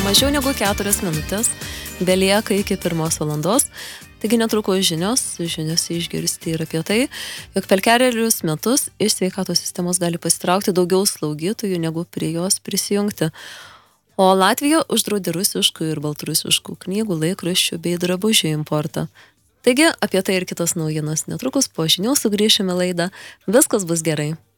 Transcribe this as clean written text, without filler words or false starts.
Mažiau negu 4 minutės belieka iki 1 valandos. Taigi netrukus žiniose išgirsti ir apie tai, jog per 4 metus iš sveikatos sistemos gali pasitraukti daugiau slaugytojų, negu prie jos prisijungti. O Latvija uždraudė rusiškų ir baltarusiškų knygų, laikraščių bei drabužių importą. Taigi apie tai ir kitas naujienas netrukus po žinių sugrįšime laidą. Viskas bus gerai.